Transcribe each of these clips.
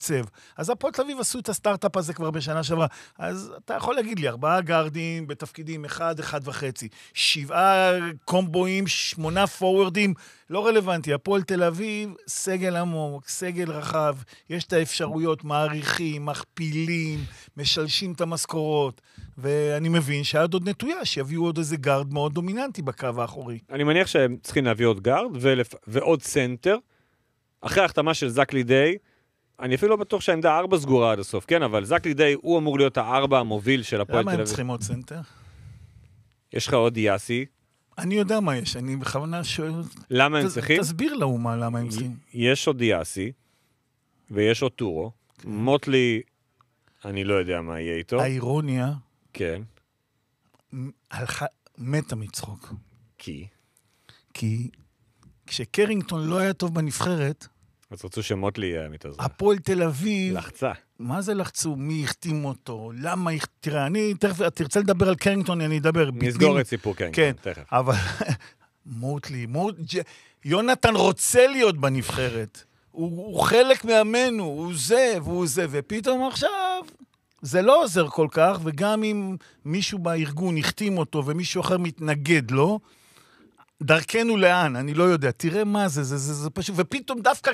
לתקצב. אז הפועל תל אביב עשו את הסטארט-אפ הזה כבר בשנה שעברה. אז אתה יכול להגיד לי, 4 גארדים בתפקידים 1, 1.5, 7 קומבואים, 8 פורורדים, לא רלוונטי. הפועל תל אביב, סגל עמוק, סגל רחב, יש את האפשרויות, מעריכים, מכפילים, משלשים את המשכורות, ואני מבין שעד עוד נטויה, שיביאו עוד איזה גארד מאוד דומיננטי בקו האחורי. אני מניח שהם צריכים להביא עוד גארד ועוד סנטר. אחרי ההחתמה של זק לידי, אני אפילו לא בטוח שהעמדה 4 סגורה עד הסוף, כן? אבל זק לידי הוא אמור להיות ה4 המוביל של הפועל תל אביב. למה הם צריכים עוד סנטר? יש לך עוד יאסי. אני יודע מה יש, אני בכוונה שואל... למה הם צריכים? תסביר לאומה למה הם צריכים. יש עוד יאסי, ויש עוד טורו. מוטלי, אני לא יודע מה יהיה איתו. האירוניה... כן. מתה מצחוק. כי כשקרינגטון לא היה טוב בנבחרת... אז רצו שמוטלי יהיה מתעזר. הפועל תל אביב... לחצה. מה זה לחצו? מי החתים אותו? למה... תראה, אני תכף... תרצה לדבר על קרינגטון, אני אדבר. נסגור את סיפור קרינגטון, כן, תכף. אבל... מוטלי... יונתן רוצה להיות בנבחרת. הוא חלק מאמנו, הוא זה והוא זה, ופתאום עכשיו... זה לא עוזר כל כך, וגם אם מישהו בארגון החתים אותו, ומישהו אחר מתנגד לו, דרכנו לאן, אני לא יודע. תראה מה זה, זה פשוט, ופתאום דווקא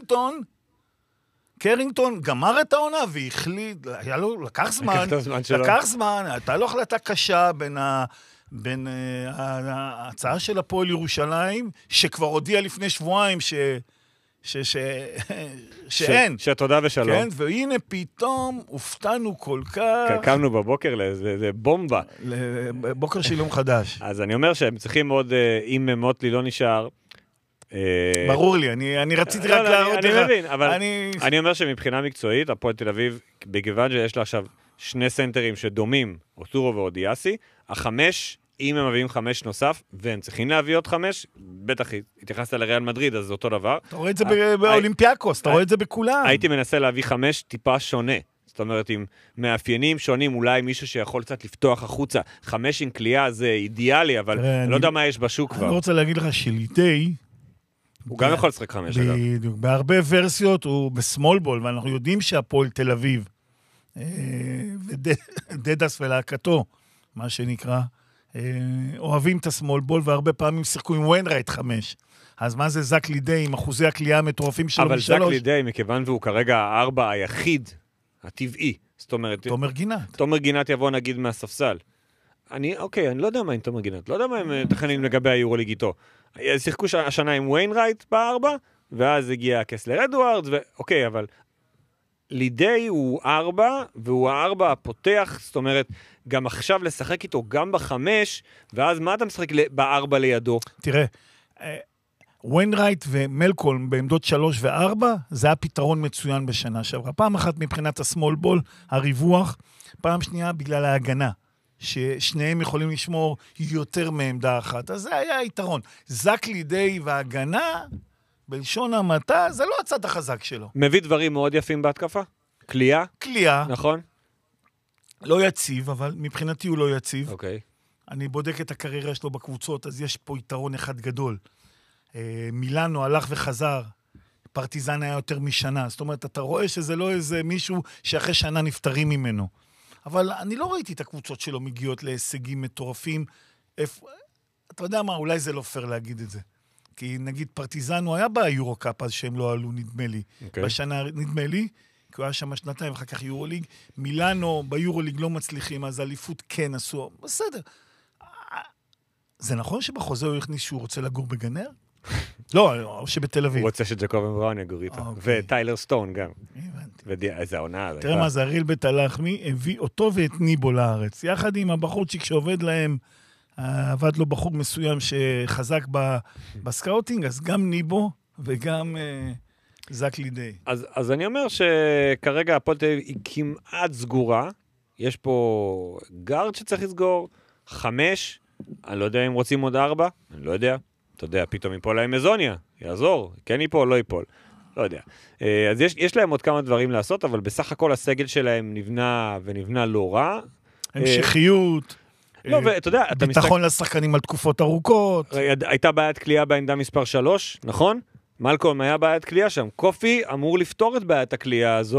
קרינגטון גמר את העונה, והחליט, היה לו, לקח זמן, הייתה לו החלטה קשה בין ההצעה של הפועל ירושלים, שכבר הודיע לפני שבועיים שאין. שתודה ושלום. כן, והנה פתאום הופתענו כל כך. קמנו בבוקר לאיזה בומבה. בוקר שילום חדש. אז אני אומר שהם צריכים עוד, אם מוטלי לא נשאר... ברור לי, אני רציתי רק להראות לך. אני מבין, אבל אני אומר שמבחינה מקצועית, הפועל תל אביב, בגוון שיש לה עכשיו 2 סנטרים שדומים, אוטורו ואודיאסי, 5, אם הם מביאים 5 נוסף, והם צריכים להביא עוד 5, בטח התייחסת לריאל מדריד, אז זה אותו דבר. אתה רואה את זה באולימפיאקוס, אתה רואה את זה בכולם. הייתי מנסה להביא 5 טיפה שונה. זאת אומרת, עם מאפיינים שונים, אולי מישהו שיכול קצת לפתוח החוצה. 5 עם קליעה זה אידיאלי, אבל אני לא יודע מה יש בשוק כבר. אני רוצה להגיד לך שלידי... הוא גם יכול לשחק 5, אגב. בדיוק. בהרבה ורסיות הוא בסמול בול, ואנחנו יודעים שהפועל תל אביב, ודדס ולהקתו, מה שנקרא, אוהבים את הסמול בול, והרבה פעמים שיחקו עם וויינרייט 5. אז מה זה זק לידי עם אחוזי הקליעה המטורפים שלו? אבל זק לידי, מכיוון והוא כרגע 4 היחיד, הטבעי. זאת אומרת... תומר גינת יבוא נגיד מהספסל. אני לא יודע מה עם תומר גינת. לא יודע מה הם תכנים לגבי היורוליג איתו. שיחקו השנה עם וויינרייט ב4, ואז הגיע קסלר אדוארדס, אוקיי, אבל לידי הוא 4, והוא 4 הפותח, זאת אומרת, גם עכשיו לשחק איתו גם ב5, ואז מה אתה משחק ב4 לידו? תראה, וויינרייט ומלקולם בעמדות 3 ו4, זה היה פתרון מצוין בשנה שעברה. פעם אחת מבחינת הסמול בול, הריווח, פעם שנייה בגלל ההגנה. ששניהם יכולים לשמור יותר מעמדה אחת. אז זה היה היתרון. זק לידי והגנה, בלשון המעטה, זה לא הצד החזק שלו. מביא דברים מאוד יפים בהתקפה? קליעה? קליעה. נכון? לא יציב, אבל מבחינתי הוא לא יציב. אוקיי. אני בודק את הקריירה שלו בקבוצות, אז יש פה יתרון אחד גדול. מילאנו הלך וחזר, פרטיזן היה יותר משנה. זאת אומרת, אתה רואה שזה לא איזה מישהו שאחרי שנה נפטרים ממנו. אבל אני לא ראיתי את הקבוצות שלו מגיעות להישגים מטורפים. אתה יודע מה, אולי זה לא פייר להגיד את זה. כי נגיד פרטיזן הוא היה ביורוקאפ, אז שהם לא עלו, נדמה לי. בשנה, נדמה לי, כי הוא היה שם 2 ואחר כך יורוליג. מילאנו ביורוליג לא מצליחים, אז אליפות כן עשו. בסדר. זה נכון שבחוזה הוא הכניס שהוא רוצה לגור בגנר? לא, שבתל אביב. הוא רוצה שג'קובן בראון יגור איתו. וטיילר סטון גם. הבנתי. איזה עונה. תראה מה זה, אריל בית הלחמי הביא אותו ואת ניבו לארץ. יחד עם הבחורצ'יק שעובד להם, עבד לו בחור מסוים שחזק בסקאוטינג, אז גם ניבו וגם זק לידי. אז אני אומר שכרגע הפועל תל אביב היא כמעט סגורה. יש פה גארד שצריך לסגור, 5, אני לא יודע אם רוצים עוד 4, אני לא יודע. אתה יודע, פתאום ייפול להם מזוניה, יעזור, כן ייפול, לא ייפול, לא יודע. אז יש להם עוד כמה דברים לעשות, אבל בסך הכל הסגל שלהם נבנה לא רע. המשכיות, לא, ואתה יודע, ביטחון לשחקנים על תקופות ארוכות. הייתה בעיית קליעה בעמדה מספר 3, נכון? מלקום היה בעיית קליעה שם. קופי אמור לפתור את בעיית הקליעה הזו.